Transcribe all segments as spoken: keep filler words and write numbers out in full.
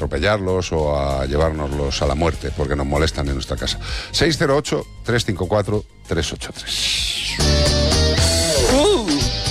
atropellarlos o a llevárnoslos a la muerte porque nos molestan en nuestra casa. seis cero ocho, tres cinco cuatro, tres ocho tres. Uh.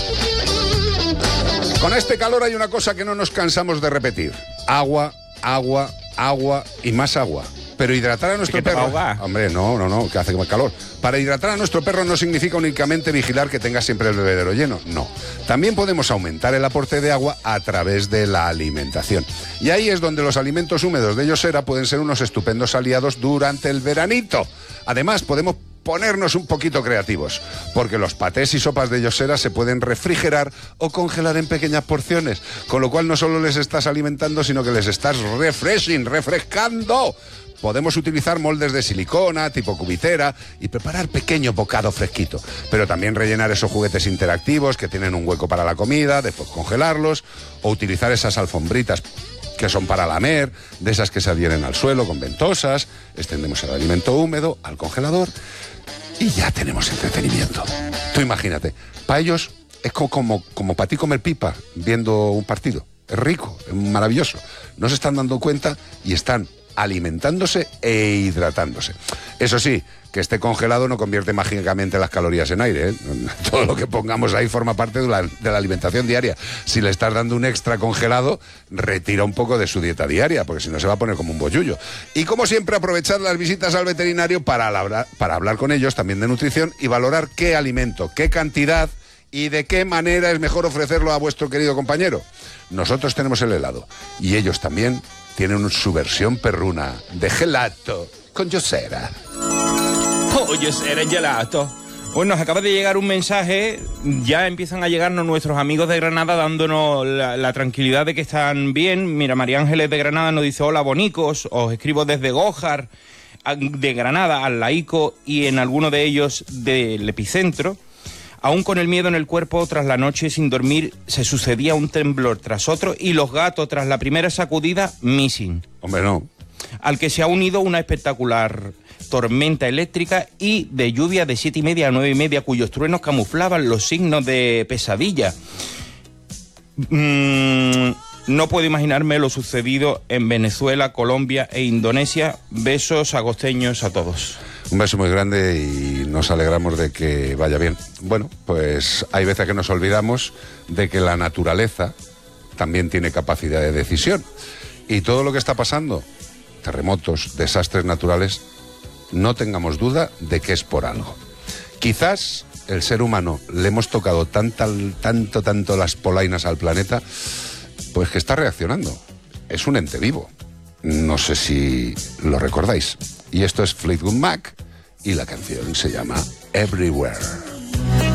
Con este calor hay una cosa que no nos cansamos de repetir. Agua, agua, agua y más agua. Pero hidratar a nuestro perro... Hombre, no, no, no, que hace más calor. Para hidratar a nuestro perro no significa únicamente vigilar que tenga siempre el bebedero lleno, no. También podemos aumentar el aporte de agua a través de la alimentación. Y ahí es donde los alimentos húmedos de Yosera pueden ser unos estupendos aliados durante el veranito. Además, podemos ponernos un poquito creativos, porque los patés y sopas de Yosera se pueden refrigerar o congelar en pequeñas porciones, con lo cual no solo les estás alimentando, sino que les estás refreshing, refrescando. Podemos utilizar moldes de silicona, tipo cubitera, y preparar pequeño bocado fresquito. Pero también rellenar esos juguetes interactivos que tienen un hueco para la comida, después congelarlos, o utilizar esas alfombritas que son para lamer, de esas que se adhieren al suelo con ventosas. Extendemos el alimento húmedo al congelador y ya tenemos entretenimiento. Tú imagínate, para ellos es como, como, como para ti comer pipa viendo un partido. Es rico, es maravilloso. No se están dando cuenta y están alimentándose e hidratándose. Eso sí, que esté congelado no convierte mágicamente las calorías en aire, ¿eh? Todo lo que pongamos ahí forma parte de la, de la alimentación diaria. Si le estás dando un extra congelado, retira un poco de su dieta diaria, porque si no se va a poner como un bollullo. Y como siempre, aprovechar las visitas al veterinario para hablar, para hablar con ellos también de nutrición y valorar qué alimento, qué cantidad y de qué manera es mejor ofrecerlo a vuestro querido compañero. Nosotros tenemos el helado y ellos también tienen su versión perruna de gelato con Yosera. Oh, Yosera gelato. Bueno, nos acaba de llegar un mensaje, ya empiezan a llegarnos nuestros amigos de Granada dándonos la, la tranquilidad de que están bien. Mira, María Ángeles de Granada nos dice: hola bonicos, os escribo desde Gójar, de Granada al Laico y en alguno de ellos del epicentro. Aún con el miedo en el cuerpo, tras la noche sin dormir, se sucedía un temblor tras otro y los gatos, tras la primera sacudida, missing. Hombre, no. Al que se ha unido una espectacular tormenta eléctrica y de lluvia de siete y media a nueve y media, cuyos truenos camuflaban los signos de pesadilla. Mm, no puedo imaginarme lo sucedido en Venezuela, Colombia e Indonesia. Besos agosteños a todos. Un beso muy grande y nos alegramos de que vaya bien. Bueno, pues hay veces que nos olvidamos de que la naturaleza también tiene capacidad de decisión. Y todo lo que está pasando, terremotos, desastres naturales, no tengamos duda de que es por algo. Quizás el ser humano le hemos tocado tanta, tanto, tanto las polainas al planeta, pues que está reaccionando. Es un ente vivo. No sé si lo recordáis. Y esto es Fleetwood Mac y la canción se llama Everywhere.